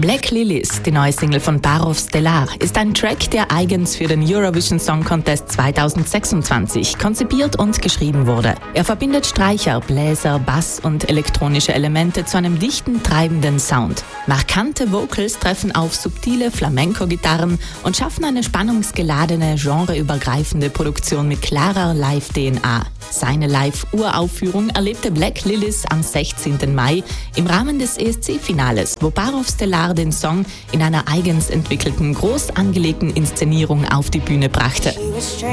Black Lilies, die neue Single von Barov Stellar, ist ein Track, der eigens für den Eurovision Song Contest 2026 konzipiert und geschrieben wurde. Er verbindet Streicher, Bläser, Bass und elektronische Elemente zu einem dichten, treibenden Sound. Markante Vocals treffen auf subtile Flamenco-Gitarren und schaffen eine spannungsgeladene, genreübergreifende Produktion mit klarer Live-DNA. Seine Live-Uraufführung erlebte Black Lilies am 16. Mai im Rahmen des ESC-Finales, wo Barov Stellar den Song in einer eigens entwickelten, groß angelegten Inszenierung auf die Bühne brachte.